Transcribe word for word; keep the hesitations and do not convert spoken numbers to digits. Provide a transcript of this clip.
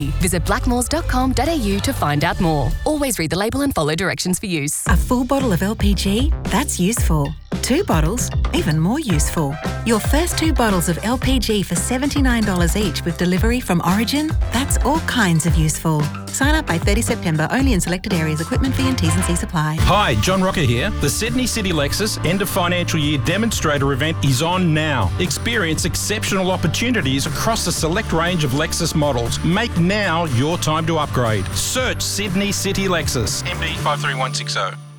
Visit blackmores dot com dot a u to find out more. Always read the label and follow directions for use. A full bottle of L P G? That's useful. Two bottles? Even more useful. Your first two bottles of L P G for seventy-nine dollars each with delivery from Origin? That's all kinds of useful. Sign up by thirtieth September, only in selected areas. Equipment fee and T's and C's apply. Hi, John Rocker here. The Sydney City Lexus End of Financial Year Demonstrator event is on now. Experience exceptional opportunities across a select range of Lexus models. Make now your time to upgrade. Search Sydney City Lexus. M D five three one six zero.